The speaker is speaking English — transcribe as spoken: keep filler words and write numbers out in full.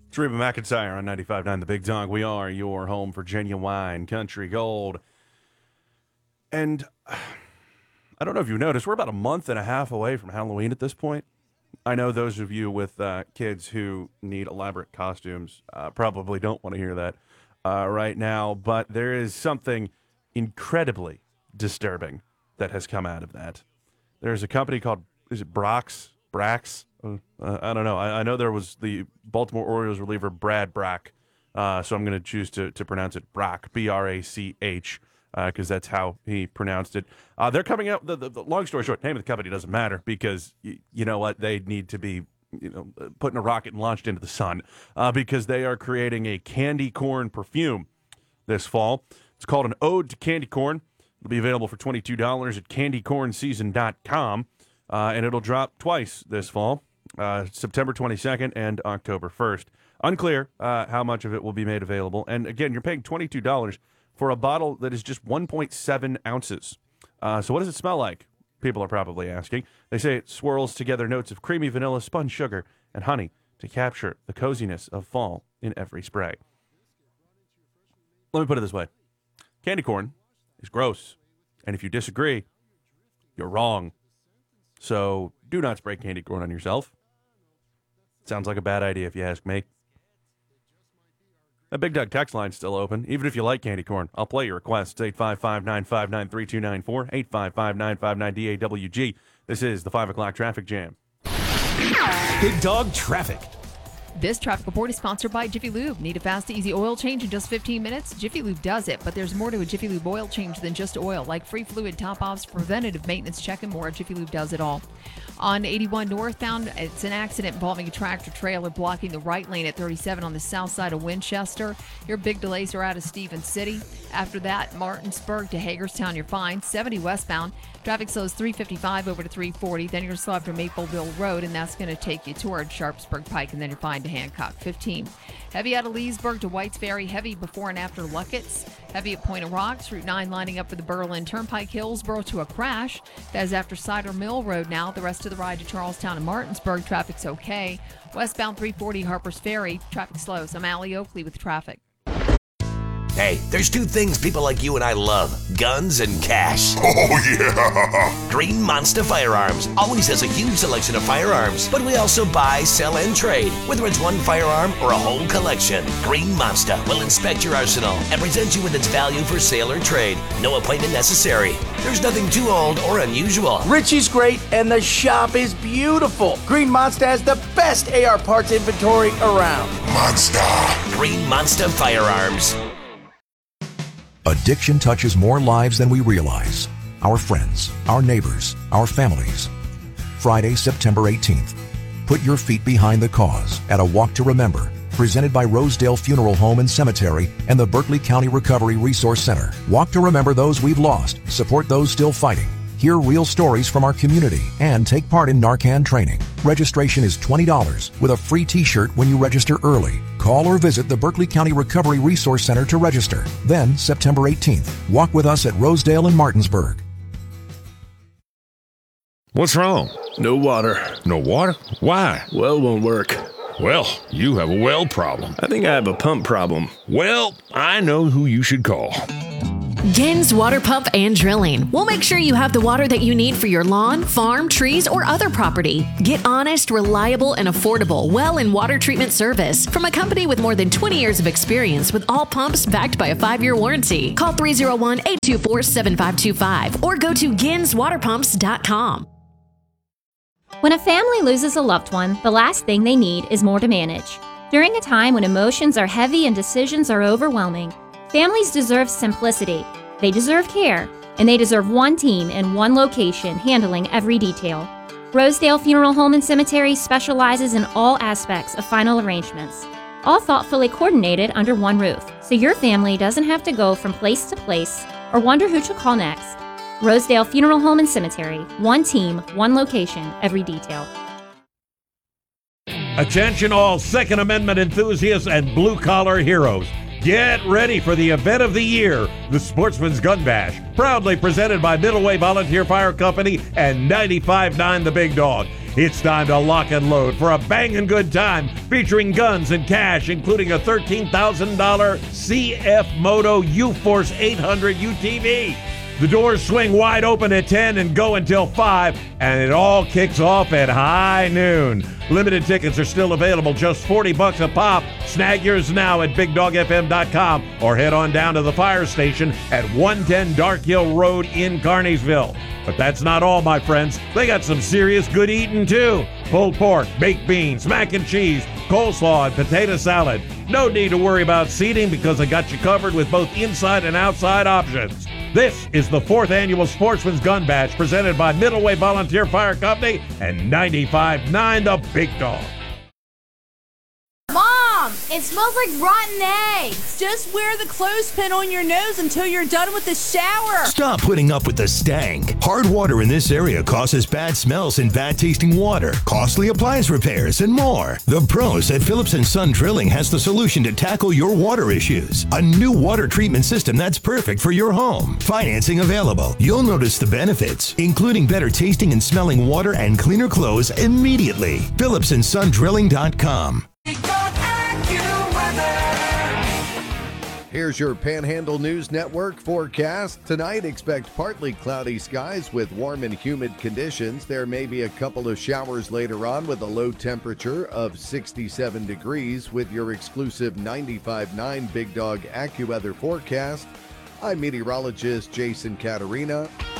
It's Reba McEntire on ninety-five point nine The Big Dog. We are your home for genuine country gold. And I don't know if you noticed, we're about a month and a half away from Halloween at this point. I know those of you with uh, kids who need elaborate costumes uh, probably don't want to hear that uh, right now, but there is something incredibly disturbing that has come out of that. There's a company called, is it Brox? Brax? Uh, I don't know. I, I know there was the Baltimore Orioles reliever Brad Brach, uh, so I'm going to choose to to pronounce it Brach, B R A C H, because uh, that's how he pronounced it. Uh, they're coming out. The, the, the long story short, name of the company doesn't matter because y- you know what, they need to be you know put in a rocket and launched into the sun uh, because they are creating a candy corn perfume this fall. It's called an Ode to Candy Corn. It'll be available for twenty-two dollars at candy corn season dot com, uh, and it'll drop twice this fall. Uh, September twenty-second and October first. Unclear uh, how much of it will be made available. And again, you're paying twenty-two dollars for a bottle that is just one point seven ounces. Uh, so what does it smell like? People are probably asking. They say it swirls together notes of creamy vanilla, spun sugar, and honey to capture the coziness of fall in every spray. Let me put it this way. Candy corn is gross. And if you disagree, you're wrong. So do not spray candy corn on yourself. Sounds like a bad idea if you ask me. That Big Doug text line's still open, even if you like candy corn. I'll play your requests. It's eight five five, nine five nine, three two nine four, eight five five, nine five nine, D A W G. This is the five o'clock Traffic Jam. Big Dog Traffic. This traffic report is sponsored by Jiffy Lube. Need a fast, easy oil change in just fifteen minutes? Jiffy Lube does it, but there's more to a Jiffy Lube oil change than just oil, like free fluid top-offs, preventative maintenance check, and more. Jiffy Lube does it all. On eighty-one northbound, it's an accident involving a tractor-trailer blocking the right lane at thirty-seven on the south side of Winchester. Your big delays are out of Stevens City. After that, Martinsburg to Hagerstown, you're fine. seventy westbound, traffic slows three fifty-five over to three forty. Then you're slow after Mapleville Road, and that's going to take you toward Sharpsburg Pike, and then you're fine to Hancock. fifteen. Heavy out of Leesburg to Whites Ferry. Heavy before and after Luckett's. Heavy at Point of Rocks. Route nine lining up for the Berlin Turnpike. Hillsboro to a crash. That is after Cider Mill Road now. The rest of the ride to Charlestown and Martinsburg. Traffic's okay. Westbound three forty Harper's Ferry. Traffic slows. I'm Allie Oakley with traffic. Hey, there's two things people like you and I love. Guns and cash. Oh, yeah! Green Monster Firearms always has a huge selection of firearms, but we also buy, sell, and trade, whether it's one firearm or a whole collection. Green Monster will inspect your arsenal and present you with its value for sale or trade. No appointment necessary. There's nothing too old or unusual. Richie's great, and the shop is beautiful. Green Monster has the best A R parts inventory around. Monster! Green Monster Firearms. Addiction touches more lives than we realize. Our friends, our neighbors, our families. Friday, September eighteenth. Put your feet behind the cause at a Walk to Remember, presented by Rosedale Funeral Home and Cemetery and the Berkeley County Recovery Resource Center. Walk to remember those we've lost, support those still fighting, hear real stories from our community, and take part in Narcan training. Registration is twenty dollars with a free t-shirt when you register early. Call or visit the Berkeley County Recovery Resource Center to register. Then, September eighteenth, walk with us at Rosedale and Martinsburg. What's wrong? No water. No water? Why? Well won't work. Well, you have a well problem. I think I have a pump problem. Well, I know who you should call. Gens Water Pump and Drilling. We'll make sure you have the water that you need for your lawn, farm, trees, or other property. Get honest, reliable, and affordable well and water treatment service from a company with more than twenty years of experience with all pumps backed by a five-year warranty. Call three oh one, eight two four, seven five two five or go to gens water pumps dot com. When a family loses a loved one, the last thing they need is more to manage. During a time when emotions are heavy and decisions are overwhelming, families deserve simplicity, they deserve care, and they deserve one team in one location handling every detail. Rosedale Funeral Home and Cemetery specializes in all aspects of final arrangements, all thoughtfully coordinated under one roof, so your family doesn't have to go from place to place or wonder who to call next. Rosedale Funeral Home and Cemetery, one team, one location, every detail. Attention all Second Amendment enthusiasts and blue-collar heroes. Get ready for the event of the year, the Sportsman's Gun Bash, proudly presented by Middleway Volunteer Fire Company and ninety-five point nine The Big Dog. It's time to lock and load for a banging good time featuring guns and cash, including a thirteen thousand dollars C F Moto U-Force eight hundred U T V. The doors swing wide open at ten and go until five, and it all kicks off at high noon. Limited tickets are still available, just forty bucks a pop. Snag yours now at big dog f m dot com or head on down to the fire station at one ten Dark Hill Road in Carneysville. But that's not all, my friends. They got some serious good eating, too. Pulled pork, baked beans, mac and cheese, coleslaw, and potato salad. No need to worry about seating because they got you covered with both inside and outside options. This is the fourth annual Sportsman's Gun Bash presented by Middleway Volunteer Fire Company and ninety-five point nine The Big Dog. Mom, it smells like rotten eggs. Just wear the clothespin on your nose until you're done with the shower. Stop putting up with the stank. Hard water in this area causes bad smells and bad tasting water, costly appliance repairs, and more. The pros at Phillips and Son Drilling has the solution to tackle your water issues. A new water treatment system that's perfect for your home. Financing available. You'll notice the benefits, including better tasting and smelling water and cleaner clothes immediately. Phillips and Son Drilling dot com. Here's your Panhandle News Network forecast. Tonight, expect partly cloudy skies with warm and humid conditions. There may be a couple of showers later on with a low temperature of sixty-seven degrees with your exclusive ninety-five point nine Big Dog AccuWeather forecast. I'm meteorologist Jason Caterina.